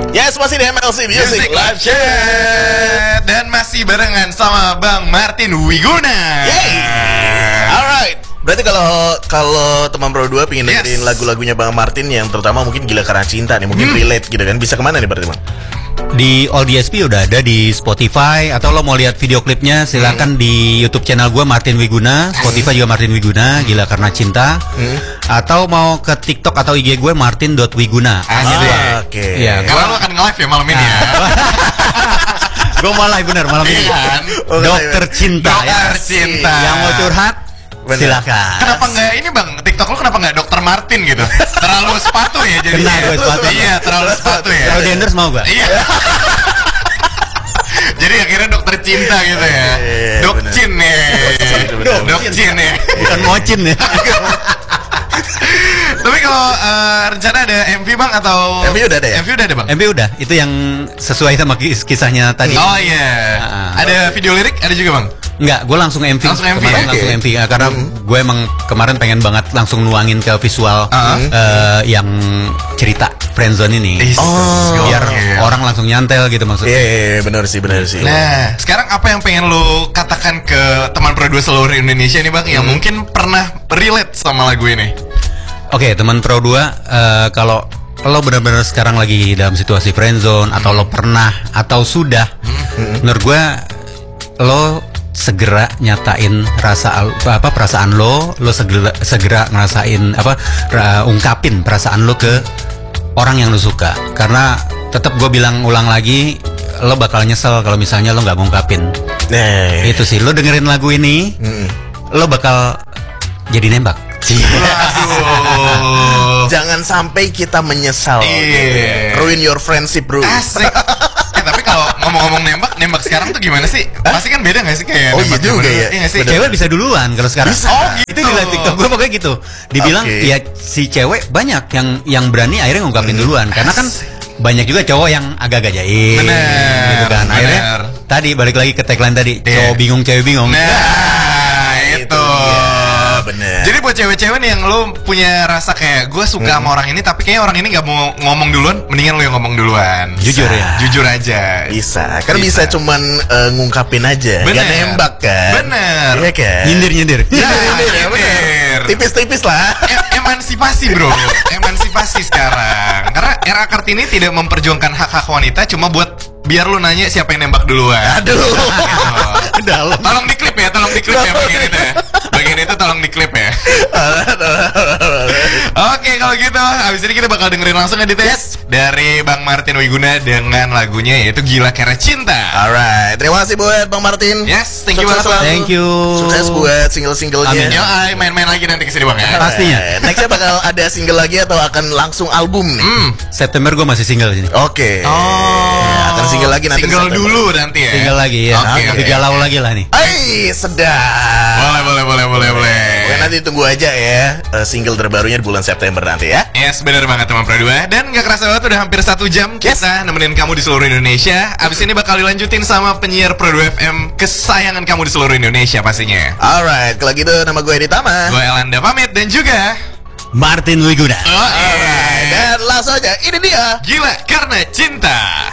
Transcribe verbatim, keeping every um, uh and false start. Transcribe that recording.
Yes, masih di M L C Music, Music Live Live Chat. Dan masih barengan sama Bang Martin Wiguna. Yeay. Alright. Berarti kalau kalau teman Pro dua pengen Yes. dengerin lagu-lagunya Bang Martin yang terutama mungkin Gila Karena Cinta nih, mungkin Hmm. relate gitu kan, bisa kemana nih berarti Bang? Di All D S P udah ada, di Spotify, atau lo mau lihat video klipnya silakan Hmm. di YouTube channel gue Martin Wiguna, Spotify juga Martin Wiguna, Gila Karena Cinta, Hmm. atau mau ke TikTok atau I G gue martin dot wiguna. Asik. Ah, Oke. Iya, Karena lu akan nge-live ya malam ini ya. Gue mau live bener malam ini. Iya kan? Oh, Dokter Cinta ya. Dokter Cinta. Yang mau curhat Bener. silakan. Kenapa nggak ini Bang, TikTok lu kenapa nggak Dokter Martin gitu? Terlalu sepatu ya jadi. Kena gue sepatu. Iya, terlalu sepatu ya. Kalau di endorse mau gue. Iya. Jadi akhirnya Dokter Cinta gitu ya. Iya, Dokcin ya. bener. Dokcin ya. Bukan mocin ya. Tapi kalau eh, rencana ada M V Bang atau M V udah ada ya? M V udah ada Bang. M V udah, itu yang sesuai sama kis- kisahnya tadi. Oh iya. Ah. Ada video lirik ada juga Bang. Enggak, gue langsung M V. Langsung M V, Kemarin ya? langsung Oke. M V ya, karena gue emang kemarin pengen banget langsung nuangin ke visual Ah. eh, yang cerita friendzone ini. Is, Oh, Biar gokil. orang langsung nyantel gitu maksudnya. Iya, iya, iya, benar sih, benar sih. Nah, sekarang apa yang pengen lu katakan ke teman Pro dua seluruh Indonesia nih Bang yang Hmm. mungkin pernah relate sama lagu ini? Oke, teman Pro dua, eh, kalau lo benar-benar sekarang lagi dalam situasi friendzone atau lo pernah atau sudah, menurut gue lo segera nyatain rasa apa perasaan lo, lo segera segera ngerasain apa ra- ungkapin perasaan lo ke orang yang lo suka. Karena tetap gue bilang ulang lagi, lo bakal nyesel kalau misalnya lo nggak ngungkapin. Nah, Itu sih, lo dengerin lagu ini, Mm. lo bakal jadi nembak. Aduh. Jangan sampai kita menyesal. Iya. gitu ya. Ruin your friendship, bro. Asik. Eh tapi kalau ngomong-ngomong nembak, nembak sekarang tuh gimana sih? Pasti kan beda gak sih kayak Oh, nembak iya juga zaman dulu? ya. Iya nggak sih? Bener. Cewek bisa duluan kalau sekarang. Bisa. Oh, gitu. Itu di live TikTok gue pokoknya gitu. Dibilang Oke. ya si cewek banyak yang yang berani akhirnya ngungkapin duluan, karena kan banyak juga cowok yang agak-agak jaim. Bener, Gitu kan. Akhirnya bener. tadi balik lagi ke tagline tadi, Iya. cowok bingung cewek bingung. Nah, Itu itu. dia, bener. Jadi buat cewek-cewek nih yang lu punya rasa kayak gue suka sama orang ini tapi kayaknya orang ini nggak mau ngomong duluan, mendingan lu yang ngomong duluan. Jujur ya. Jujur aja. Bisa. Kan bisa, Bisa. cuman eh, ngungkapin aja, Bener. nggak nembak kan? Bener. Iya kan? Nyindir-nyindir. Ya, Nyindir, ya, bener. nyindir. Tipis-tipis lah. E- emansipasi bro, emansipasi sekarang. Karena era Kartini tidak memperjuangkan hak-hak wanita, cuma buat biar lu nanya siapa yang nembak duluan. Aduh. Gitu. Dalam. Tolong diklip ya, tolong diklip ya bagian itu ya. Bagian itu tolong diklip ya. Oke kalau gitu, abis ini kita bakal dengerin langsung ya Dit ya? Dari Bang Martin Wiguna dengan lagunya yaitu Gila Karena Cinta. Alright, terima kasih buat Bang Martin. Yes, thank you Sukses banget, Bang. selalu. Thank you. Sukses buat single-singlenya. Amin. Yo, ay, main-main lagi nanti kesini Bang ya. Pastinya. Alright, nextnya bakal ada single lagi atau akan langsung album nih? Hmm. September gue masih single di sini. Oke. Oh, akan single lagi nanti. di Single September. dulu nanti ya. Single lagi ya. Oke, Tapi oke. galau lagi lah nih. Hai, sedap. Boleh, boleh, boleh, boleh, boleh. Oke, nanti tunggu aja ya eh, single terbarunya di bulan September nanti ya. Yes, bener banget teman Pro dua. Dan gak kerasa banget udah hampir satu jam kita nemenin kamu di seluruh Indonesia. Abis ini bakal dilanjutin sama penyiar Pro dua F M kesayangan kamu di seluruh Indonesia pastinya. Alright, kalau gitu nama gue Editama. Gue Elanda pamit dan juga Martin Wiguna. oh, Alright, iya. dan langsung aja ini dia. Gila Karena Cinta.